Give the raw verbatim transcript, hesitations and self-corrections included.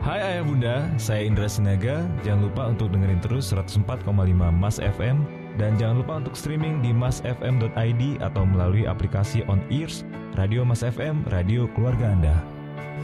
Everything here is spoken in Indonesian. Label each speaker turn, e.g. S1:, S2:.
S1: Hai Ayah Bunda, saya Indra Sinaga. Jangan lupa untuk dengerin terus seratus empat koma lima Mas F M. Dan jangan lupa untuk streaming di mas f m dot i d atau melalui aplikasi On Ears, Radio Mas F M, radio keluarga Anda.